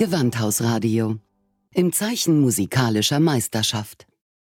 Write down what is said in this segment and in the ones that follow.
Gewandhausradio. Im Zeichen musikalischer Meisterschaft.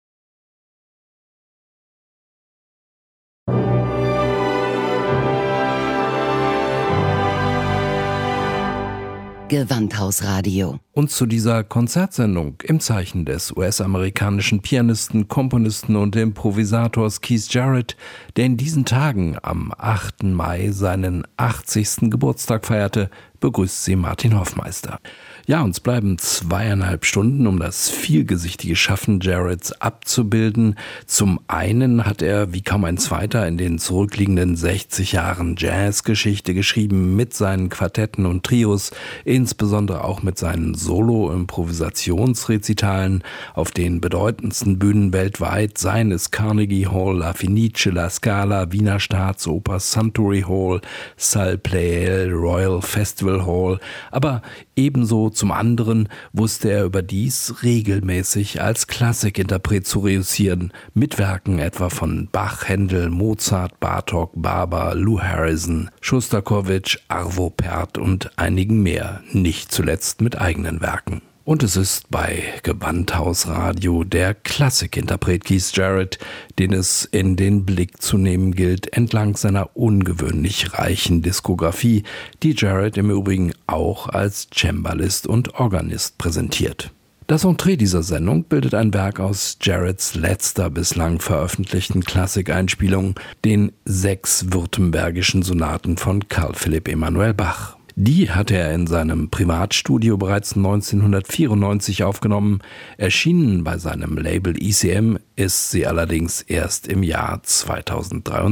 Gewandhausradio. Und zu dieser Konzertsendung im Zeichen des US-amerikanischen Pianisten, Komponisten und Improvisators Keith Jarrett, der in diesen Tagen am 8. Mai seinen 80. Geburtstag feierte, begrüßt sie Martin Hoffmeister. Ja, uns bleiben 2,5 Stunden, um das vielgesichtige Schaffen Jarretts abzubilden. Zum einen hat er, wie kaum ein zweiter, in den zurückliegenden 60 Jahren Jazzgeschichte geschrieben, mit seinen Quartetten und Trios, insbesondere auch mit seinen Solo-Improvisationsrezitalen auf den bedeutendsten Bühnen weltweit, seien es Carnegie Hall, La Fenice, La Scala, Wiener Staatsoper, Suntory Hall, Salle Pleyel, Royal Festival Hall, aber ebenso zum anderen wusste er überdies regelmäßig als Klassikinterpret zu reüssieren, mit Werken etwa von Bach, Händel, Mozart, Bartók, Barber, Lou Harrison, Schostakowitsch, Arvo Pärt und einigen mehr, nicht zuletzt mit eigenen Werken. Und es ist bei Gewandhausradio der Klassikinterpret Keith Jarrett, den es in den Blick zu nehmen gilt, entlang seiner ungewöhnlich reichen Diskografie, die Jarrett im Übrigen auch als Cembalist und Organist präsentiert. Das Entree dieser Sendung bildet ein Werk aus Jarretts letzter bislang veröffentlichten Klassikeinspielung, den 6 württembergischen Sonaten von Carl Philipp Emanuel Bach. Die hatte er in seinem Privatstudio bereits 1994 aufgenommen. Erschienen bei seinem Label ECM ist sie allerdings erst im Jahr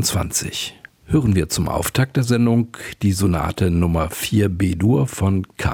2023. Hören wir zum Auftakt der Sendung die Sonate Nummer 4 B-Dur von Carl